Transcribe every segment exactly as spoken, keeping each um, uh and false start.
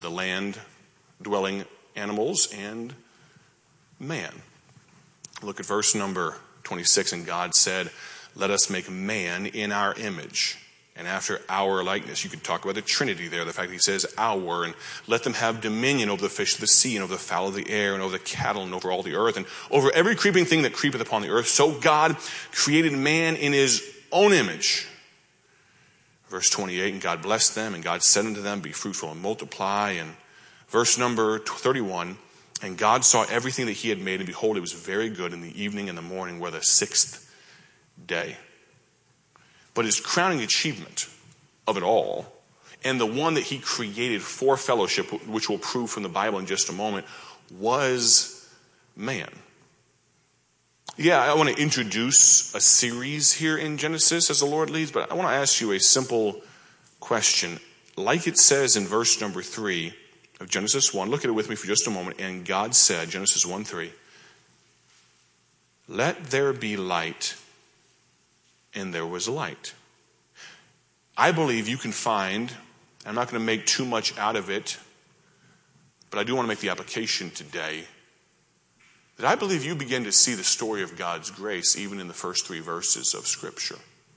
the land-dwelling animals and man. Look at verse number twenty-six. And God said, let us make man in our image and after our likeness. You could talk about the Trinity there, the fact that he says our, and let them have dominion over the fish of the sea and over the fowl of the air and over the cattle and over all the earth and over every creeping thing that creepeth upon the earth. So God created man in his own image. Verse twenty-eight, and God blessed them, and God said unto them, be fruitful and multiply. And verse number thirty-one, and God saw everything that he had made, and behold, it was very good. In the evening and the morning were the sixth day. But his crowning achievement of it all, and the one that he created for fellowship, which we'll prove from the Bible in just a moment, was man. Yeah, I want to introduce a series here in Genesis as the Lord leads, but I want to ask you a simple question. Like it says in verse number three of Genesis one, look at it with me for just a moment. And God said, Genesis one three, let there be light, and there was light. I believe you can find, I'm not going to make too much out of it, but I do want to make the application today, that I believe you begin to see the story of God's grace even in the first three verses of Scripture.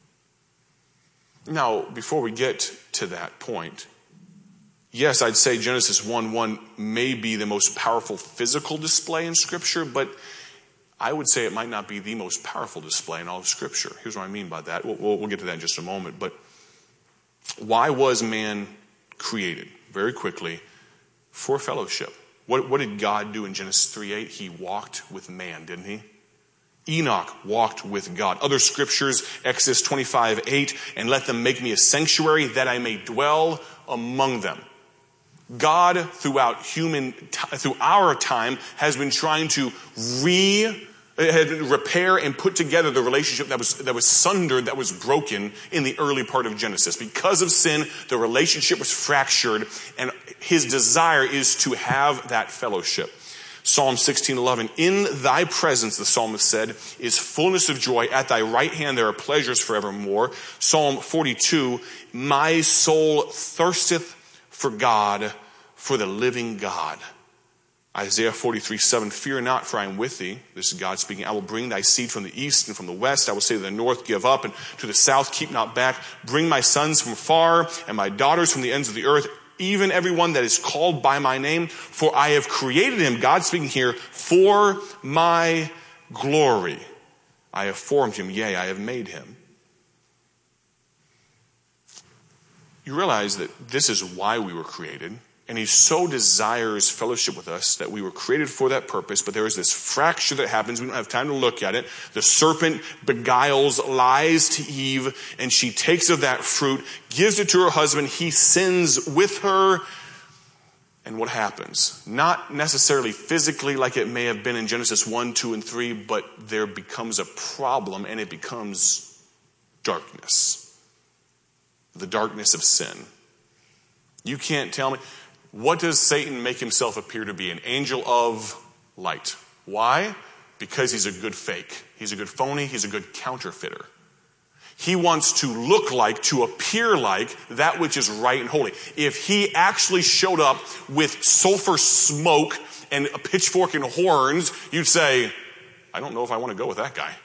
Now, before we get to that point, yes, I'd say Genesis one one may be the most powerful physical display in Scripture, but I would say it might not be the most powerful display in all of Scripture. Here's what I mean by that. We'll, we'll get to that in just a moment. But why was man created? Very quickly, for fellowship. What, what did God do in Genesis three eight? He walked with man, didn't he? Enoch walked with God. Other scriptures, Exodus twenty-five eight, and let them make me a sanctuary that I may dwell among them. God, throughout human, through our time, has been trying to re, repair and put together the relationship that was that was sundered, that was broken in the early part of Genesis. Because of sin, the relationship was fractured, and his desire is to have that fellowship. Psalm sixteen eleven, in thy presence, the psalmist said, is fullness of joy. At thy right hand there are pleasures forevermore. Psalm forty-two, my soul thirsteth for God, for the living God. Isaiah forty-three seven, fear not, for I am with thee. This is God speaking. I will bring thy seed from the east and from the west. I will say to the north, give up, and to the south, keep not back. Bring my sons from far and my daughters from the ends of the earth, even everyone that is called by my name. For I have created him, God speaking here, for my glory. I have formed him, yea, I have made him. You realize that this is why we were created. And he so desires fellowship with us that we were created for that purpose. But there is this fracture that happens. We don't have time to look at it. The serpent beguiles, lies to Eve, and she takes of that fruit, gives it to her husband. He sins with her. And what happens? Not necessarily physically like it may have been in Genesis one, two, and three, but there becomes a problem, and it becomes darkness. The darkness of sin. You can't tell me. What does Satan make himself appear to be? An angel of light. Why? Because he's a good fake. He's a good phony. He's a good counterfeiter. He wants to look like, to appear like that which is right and holy. If he actually showed up with sulfur smoke and a pitchfork and horns, you'd say, I don't know if I want to go with that guy.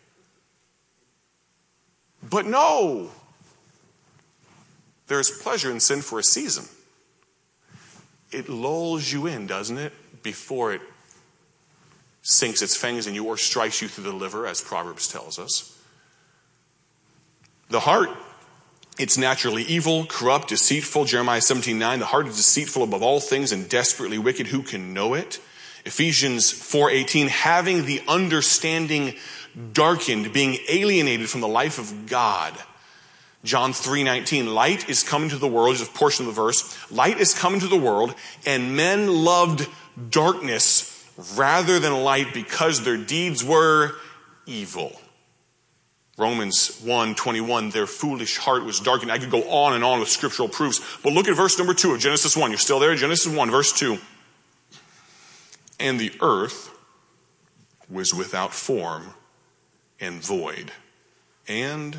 But no. There is pleasure in sin for a season. It lulls you in, doesn't it? Before it sinks its fangs in you or strikes you through the liver, as Proverbs tells us. The heart, it's naturally evil, corrupt, deceitful. Jeremiah seventeen nine, the heart is deceitful above all things and desperately wicked. Who can know it? Ephesians four eighteen, having the understanding darkened, being alienated from the life of God. John three nineteen, light is come into the world, is a portion of the verse. Light is come into the world, and men loved darkness rather than light because their deeds were evil. Romans one twenty-one, their foolish heart was darkened. I could go on and on with scriptural proofs, but look at verse number two of Genesis one. You're still there? Genesis one, verse two. And the earth was without form and void, and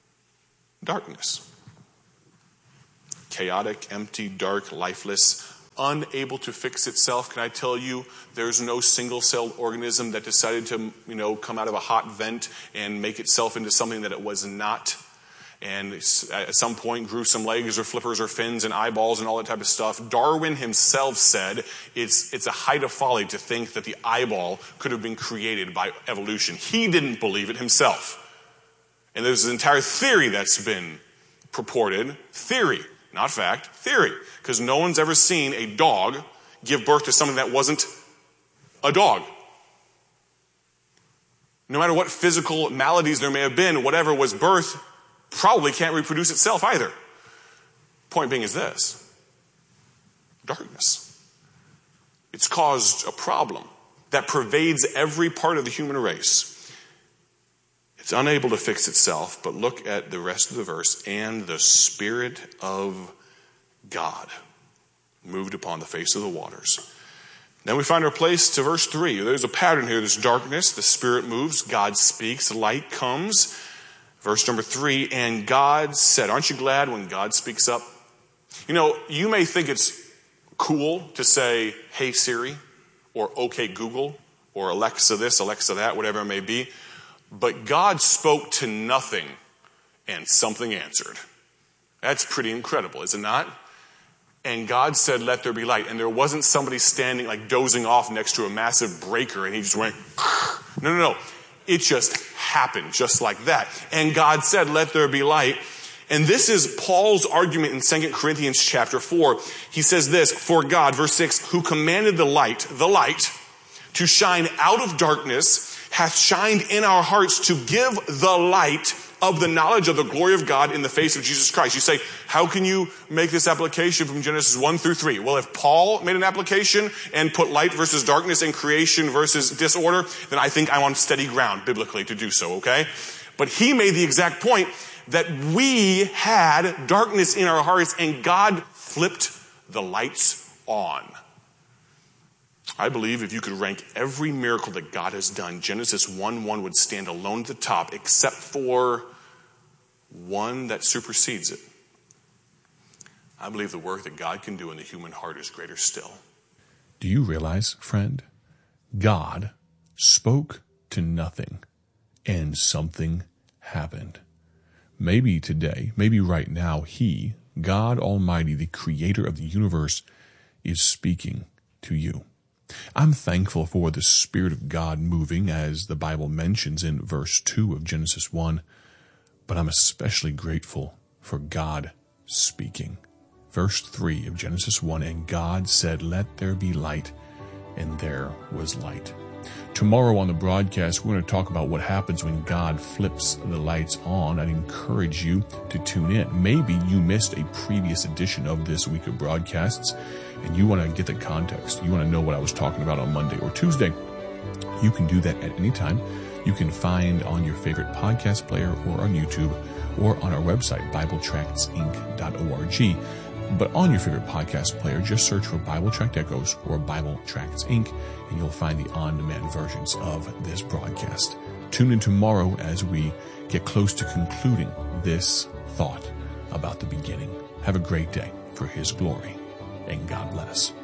darkness. Chaotic, empty, dark, lifeless, unable to fix itself. Can I tell you, there's no single-celled organism that decided to, you know, come out of a hot vent and make itself into something that it was not. And at some point grew some legs or flippers or fins and eyeballs and all that type of stuff. Darwin himself said it's, it's a height of folly to think that the eyeball could have been created by evolution. He didn't believe it himself. And there's an entire theory that's been purported. Theory, not fact, theory. Because no one's ever seen a dog give birth to something that wasn't a dog. No matter what physical maladies there may have been, whatever was birth probably can't reproduce itself either. Point being is this. Darkness. It's caused a problem that pervades every part of the human race. It's unable to fix itself, but look at the rest of the verse. And the Spirit of God moved upon the face of the waters. Then we find our place to verse three. There's a pattern here. There's darkness. The Spirit moves. God speaks. Light comes. Verse number three, and God said. Aren't you glad when God speaks up? You know, you may think it's cool to say, hey Siri, or okay Google, or Alexa this, Alexa that, whatever it may be. But God spoke to nothing, and something answered. That's pretty incredible, is it not? And God said, let there be light. And there wasn't somebody standing like dozing off next to a massive breaker, and he just went, no, no, no. It just happened just like that. And God said, let there be light. And this is Paul's argument in Second Corinthians chapter four. He says this, for God, verse six, who commanded the light, the light, to shine out of darkness, hath shined in our hearts to give the light of the knowledge of the glory of God in the face of Jesus Christ. You say, how can you make this application from Genesis one through three? Well, if Paul made an application and put light versus darkness and creation versus disorder, then I think I'm on steady ground biblically to do so, okay? But he made the exact point that we had darkness in our hearts and God flipped the lights on. I believe if you could rank every miracle that God has done, Genesis one one would stand alone at the top, except for one that supersedes it. I believe the work that God can do in the human heart is greater still. Do you realize, friend, God spoke to nothing and something happened? Maybe today, maybe right now, He, God Almighty, the creator of the universe, is speaking to you. I'm thankful for the Spirit of God moving, as the Bible mentions in verse two of Genesis one, but I'm especially grateful for God speaking. Verse three of Genesis one, and God said, let there be light, and there was light. Tomorrow on the broadcast, we're going to talk about what happens when God flips the lights on. I'd encourage you to tune in. Maybe you missed a previous edition of this week of broadcasts, and you want to get the context. You want to know what I was talking about on Monday or Tuesday. You can do that at any time. You can find on your favorite podcast player or on YouTube or on our website, Bible Tracts Inc dot org. But on your favorite podcast player, just search for Bible Tract Echoes or Bible Tracts Incorporated, and you'll find the on-demand versions of this broadcast. Tune in tomorrow as we get close to concluding this thought about the beginning. Have a great day for His glory, and God bless.